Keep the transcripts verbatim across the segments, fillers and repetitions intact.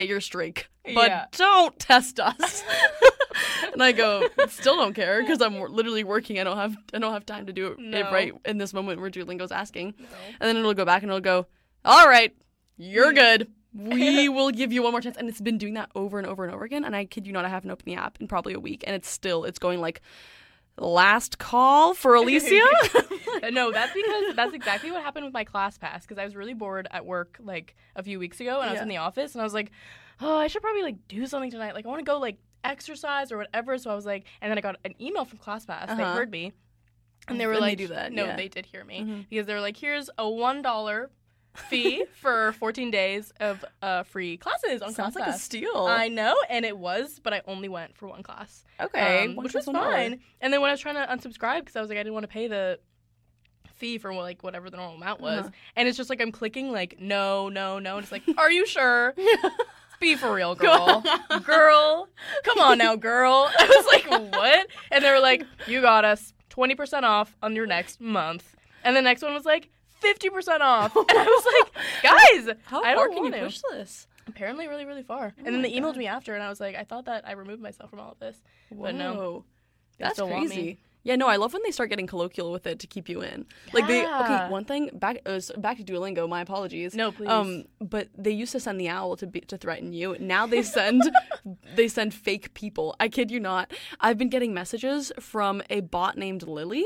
your streak, but Yeah. don't test us. And I go, still don't care because I'm literally working. I don't have I don't have time to do it No. right in this moment where Duolingo's asking. No. And then it'll go back and it'll go, all right, you're good. We will give you one more chance. And it's been doing that over and over and over again. And I kid you not, I haven't opened the app in probably a week. And it's still, it's going like, last call for Alicia? No, that's because that's exactly what happened with my ClassPass, because I was really bored at work like a few weeks ago and I was Yeah. in the office and I was like, oh, I should probably like do something tonight. Like I want to go like exercise or whatever. So I was like, and then I got an email from ClassPass. Uh-huh. They heard me and they were And they like, do that, no, yeah. they did hear me Mm-hmm. because they were like, here's a one dollar fee for fourteen days of uh, free classes on Sounds ClassPass. like a steal. I know, and it was, but I only went for one class. Okay, um, which which was was one dollar. fine. And then when I was trying to unsubscribe, because I was like, I didn't want to pay the fee for like whatever the normal amount was, Uh-huh. and it's just like I'm clicking like no, no, no, and it's like, are you sure? Be for real, girl. Girl, come on now, girl. I was like, what? And they were like, you got us twenty percent off on your next month. And the next one was like, fifty percent off. And I was like, guys, How I far don't can you want to. push this? Apparently really, really far. Oh and then my they emailed God. me after, and I was like, I thought that I removed myself from all of this. But no, Whoa. they That's still want crazy. me. Yeah, no, I love when they start getting colloquial with it to keep you in. Like they, okay, Yeah. one thing back uh, s- back to Duolingo. My apologies. No, please. Um, but they used to send the owl to be, to threaten you. Now they send they send fake people. I kid you not. I've been getting messages from a bot named Lily.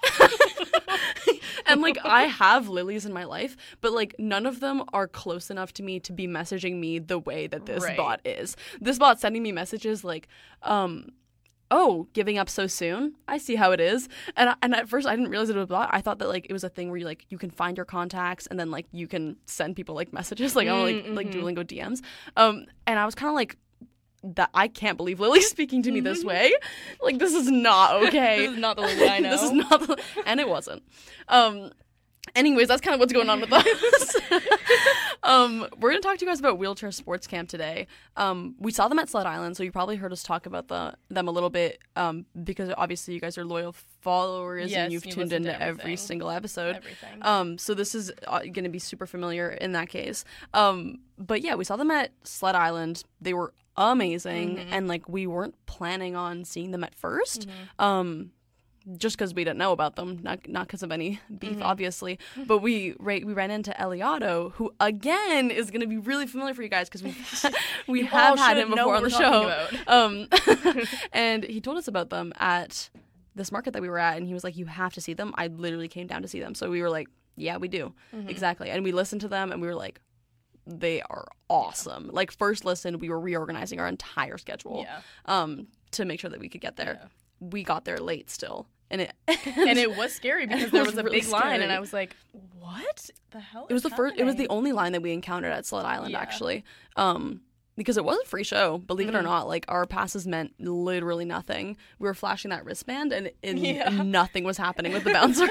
And like I have lilies in my life, but like none of them are close enough to me to be messaging me the way that this Right. bot is. This bot's sending me messages like, um, oh, giving up so soon? I see how it is. And I, and at first I didn't realize it was a bot. I thought that like it was a thing where you like you can find your contacts and then like you can send people like messages like on like Mm, like mhm. Duolingo D Ms. Um, and I was kind of like, that I can't believe Lily's speaking to me this way. Like this is not okay. This is not the Lily I know. This is not the, and it wasn't. Um, anyways, that's kind of what's going on with us. um, we're gonna talk to you guys about Wheelchair Sports Camp today. Um, we saw them at Sled Island, so you probably heard us talk about the them a little bit. Um, because obviously you guys are loyal followers Yes, and you've you tuned listen to into every everything. single episode. Everything. Um, so this is uh, going to be super familiar in that case. Um, but yeah, we saw them at Sled Island. They were amazing, Mhm. and like we weren't planning on seeing them at first. Mhm. Um, just because we didn't know about them, not not because of any beef, Mhm. obviously. But we ra- we ran into Eliotto, who again is going to be really familiar for you guys because we we You have all had should him know before what on the we're show. talking Um, and he told us about them at this market that we were at, and he was like, "You have to see them." I literally came down to see them, so we were like, "Yeah, we do." Mhm. Exactly. And we listened to them and we were like, they are awesome. Like first listen, we were reorganizing our entire schedule Yeah. um, to make sure that we could get there. Yeah. We got there late still. And it And it was scary because It there was was a really big line, and scary. I was like, "What the hell?" it was is the first it was the happening? only line that we encountered at Sled Island Yeah. actually. Um because it was a free show, believe it or Mhm. not. Like our passes meant literally nothing. We were flashing that wristband, and, and Yeah. nothing was happening with the bouncer.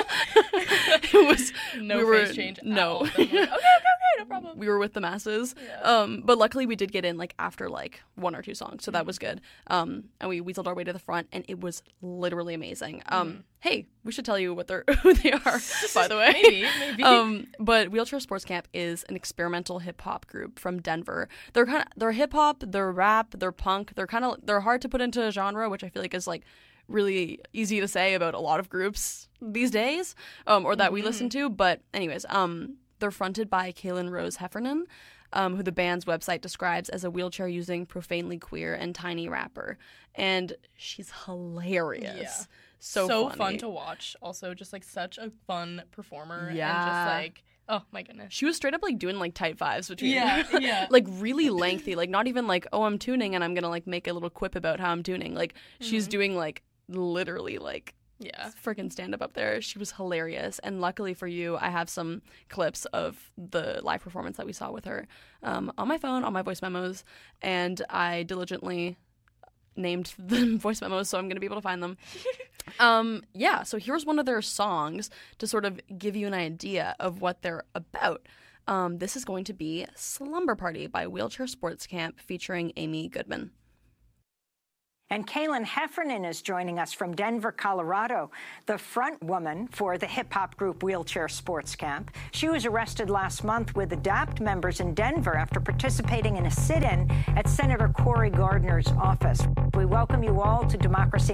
It was no we were- face change. at no. all. So I'm like, okay, okay, okay, no problem. we were with the masses. Yeah. Um, but luckily we did get in like after like one or two songs, so that Mm-hmm. was good. Um, and we weaseled our way to the front, and it was literally amazing. Um, Mhm. hey, we should tell you what they're who they are, by the way. Maybe, maybe. Um, but Wheelchair Sports Camp is an experimental hip hop group from Denver. They're kind of they're hip hop, they're rap, they're punk. They're kind of they're hard to put into a genre, which I feel like is like really easy to say about a lot of groups these days, um, or that we Mhm. listen to. But anyways, um, they're fronted by Kaylin Rose Heffernan, um, who the band's website describes as a wheelchair-using, profanely queer and tiny rapper, and she's hilarious. Yeah. So, so funny. fun to watch. Also, just like such a fun performer. And Yeah. just like, oh my goodness. She was straight up like doing like tight fives between Yeah, yeah. like really lengthy, like not even like, oh, I'm tuning and I'm gonna like make a little quip about how I'm tuning. Like she's Mhm. doing like literally like Yeah. freaking stand up up there. She was hilarious, and luckily for you, I have some clips of the live performance that we saw with her um, on my phone, on my voice memos, and I diligently named the voice memos, so I'm gonna be able to find them. um, yeah, so here's one of their songs to sort of give you an idea of what they're about. Um, this is going to be Slumber Party by Wheelchair Sports Camp featuring Amy Goodman. And Kaylin Heffernan is joining us from Denver, Colorado, the front woman for the hip-hop group Wheelchair Sports Camp. She was arrested last month with ADAPT members in Denver after participating in a sit-in at Senator Cory Gardner's office. We welcome you all to Democracy